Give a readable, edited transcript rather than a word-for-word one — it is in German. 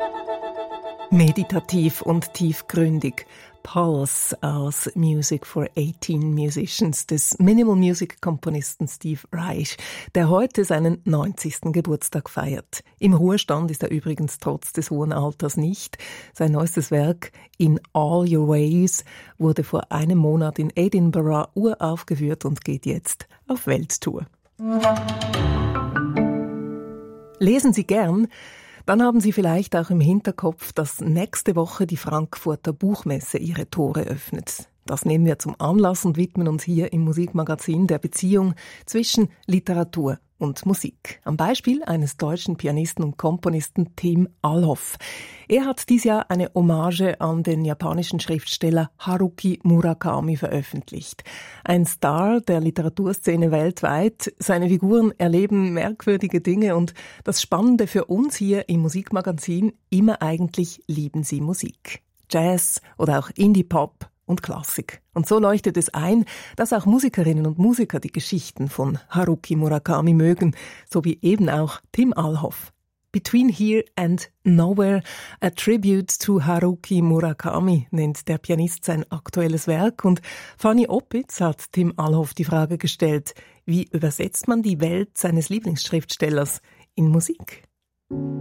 Meditativ und tiefgründig. Pulse aus Music for 18 Musicians des Minimal Music Komponisten Steve Reich, der heute seinen 90. Geburtstag feiert. Im Ruhestand ist er übrigens trotz des hohen Alters nicht. Sein neuestes Werk In All Your Ways wurde vor einem Monat in Edinburgh uraufgeführt und geht jetzt auf Welttour. Lesen Sie gern? Dann haben Sie vielleicht auch im Hinterkopf, dass nächste Woche die Frankfurter Buchmesse ihre Tore öffnet. Das nehmen wir zum Anlass und widmen uns hier im Musikmagazin der Beziehung zwischen Literatur und Musik. Am Beispiel eines deutschen Pianisten und Komponisten Tim Alhoff. Er hat dieses Jahr eine Hommage an den japanischen Schriftsteller Haruki Murakami veröffentlicht. Ein Star der Literaturszene weltweit. Seine Figuren erleben merkwürdige Dinge und das Spannende für uns hier im Musikmagazin, immer eigentlich lieben sie Musik. Jazz oder auch Indie-Pop und Klassik. Und so leuchtet es ein, dass auch Musikerinnen und Musiker die Geschichten von Haruki Murakami mögen, so wie eben auch Tim Alhoff. Between Here and Nowhere, a Tribute to Haruki Murakami, nennt der Pianist sein aktuelles Werk. Und Fanny Oppitz hat Tim Alhoff die Frage gestellt, wie übersetzt man die Welt seines Lieblingsschriftstellers in Musik?